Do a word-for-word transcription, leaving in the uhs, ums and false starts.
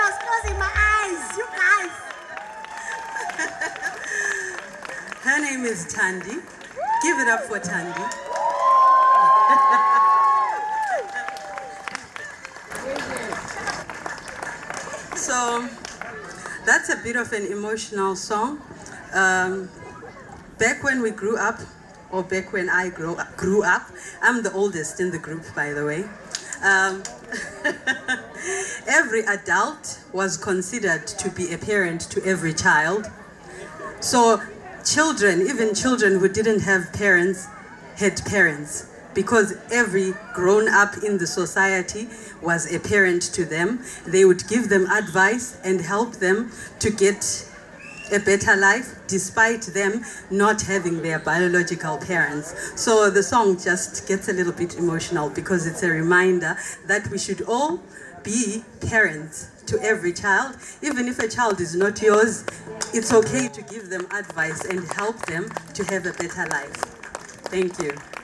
was closing my eyes, you guys. Her name is Thandi. Give it up for Thandi. So that's a bit of an emotional song. Um, back when we grew up, or back when I grew up, grew up, I'm the oldest in the group, by the way. Um, every adult was considered to be a parent to every child. So children, even children who didn't have parents, had parents, because every grown-up in the society was a parent to them. They would give them advice and help them to get a better life, despite them not having their biological parents. So the song just gets a little bit emotional because it's a reminder that we should all be parents to every child. Even if a child is not yours, it's okay to give them advice and help them to have a better life. Thank you.